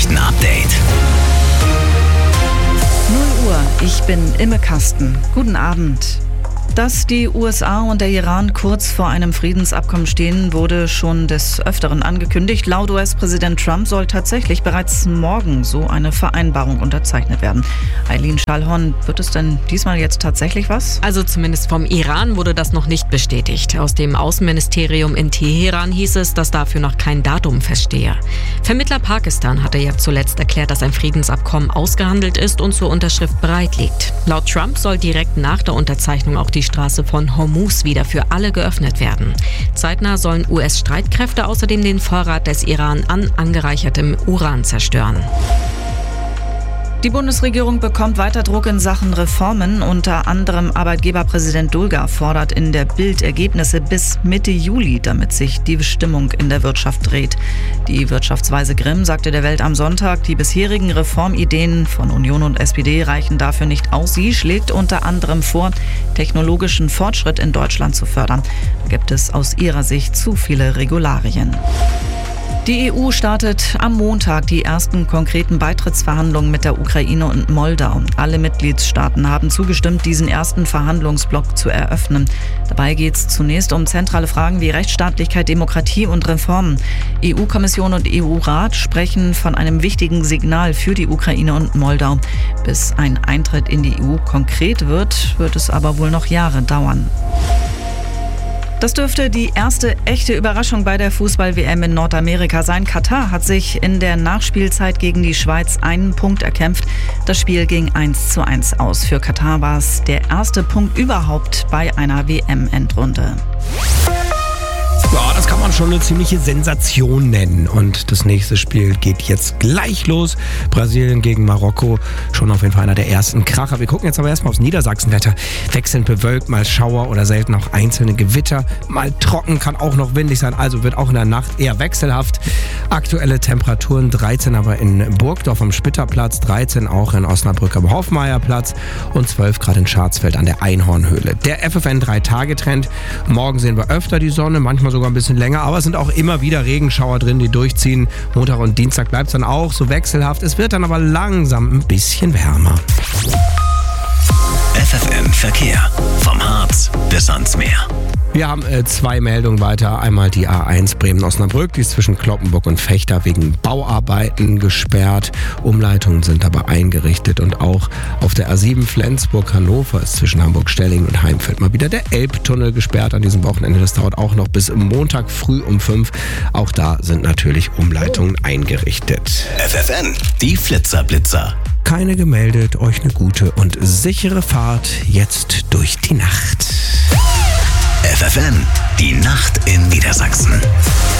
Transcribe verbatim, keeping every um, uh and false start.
Nachrichten-Update. null Uhr, ich bin Imme Kasten. Guten Abend. Dass die U S A und der Iran kurz vor einem Friedensabkommen stehen, wurde schon des Öfteren angekündigt. Laut U S-Präsident Trump soll tatsächlich bereits morgen so eine Vereinbarung unterzeichnet werden. Eileen Schallhorn, wird es denn diesmal jetzt tatsächlich was? Also zumindest vom Iran wurde das noch nicht bestätigt. Aus dem Außenministerium in Teheran hieß es, dass dafür noch kein Datum feststehe. Vermittler Pakistan hatte ja zuletzt erklärt, dass ein Friedensabkommen ausgehandelt ist und zur Unterschrift bereit liegt. Laut Trump soll direkt nach der Unterzeichnung auch die Straße von Hormuz wieder für alle geöffnet werden. Zeitnah sollen U S-Streitkräfte außerdem den Vorrat des Iran an angereichertem Uran zerstören. Die Bundesregierung bekommt weiter Druck in Sachen Reformen. Unter anderem Arbeitgeberpräsident Dulger fordert in der Bild Ergebnisse bis Mitte Juli, damit sich die Stimmung in der Wirtschaft dreht. Die Wirtschaftsweise Grimm sagte der Welt am Sonntag, die bisherigen Reformideen von Union und S P D reichen dafür nicht aus. Sie schlägt unter anderem vor, technologischen Fortschritt in Deutschland zu fördern. Da gibt es aus ihrer Sicht zu viele Regularien. Die E U startet am Montag die ersten konkreten Beitrittsverhandlungen mit der Ukraine und Moldau. Alle Mitgliedstaaten haben zugestimmt, diesen ersten Verhandlungsblock zu eröffnen. Dabei geht es zunächst um zentrale Fragen wie Rechtsstaatlichkeit, Demokratie und Reformen. E U-Kommission und E U-Rat sprechen von einem wichtigen Signal für die Ukraine und Moldau. Bis ein Eintritt in die E U konkret wird, wird es aber wohl noch Jahre dauern. Das dürfte die erste echte Überraschung bei der Fußball-W M in Nordamerika sein. Katar hat sich in der Nachspielzeit gegen die Schweiz einen Punkt erkämpft. Das Spiel ging eins zu eins aus. Für Katar war es der erste Punkt überhaupt bei einer W M-Endrunde. Ja, das kann man schon eine ziemliche Sensation nennen. Und das nächste Spiel geht jetzt gleich los. Brasilien gegen Marokko. Schon auf jeden Fall einer der ersten Kracher. Wir gucken jetzt aber erstmal aufs Niedersachsenwetter. Wechselnd bewölkt, mal Schauer oder selten auch einzelne Gewitter. Mal trocken, kann auch noch windig sein. Also wird auch in der Nacht eher wechselhaft. Aktuelle Temperaturen dreizehn aber in Burgdorf am Spitterplatz, dreizehn auch in Osnabrück am Hoffmeierplatz und zwölf Grad in Scharzfeld an der Einhornhöhle. Der F F N drei Tage Trend. Morgen sehen wir öfter die Sonne, manchmal sogar ein bisschen länger, aber es sind auch immer wieder Regenschauer drin, die durchziehen. Montag und Dienstag bleibt es dann auch so wechselhaft. Es wird dann aber langsam ein bisschen wärmer. F F M Verkehr. Vom Harz bis ans Meer. Wir haben äh, zwei Meldungen weiter. Einmal die A eins Bremen-Osnabrück, die ist zwischen Cloppenburg und Vechta wegen Bauarbeiten gesperrt. Umleitungen sind aber eingerichtet und auch auf der A sieben Flensburg-Hannover ist zwischen Hamburg-Stellingen und Heimfeld mal wieder der Elbtunnel gesperrt an diesem Wochenende. Das dauert auch noch bis Montag früh um fünf. Auch da sind natürlich Umleitungen eingerichtet. F F N, die Flitzerblitzer. Keine gemeldet, euch eine gute und sichere Fahrt jetzt durch die Nacht. F F N, die Nacht in Niedersachsen.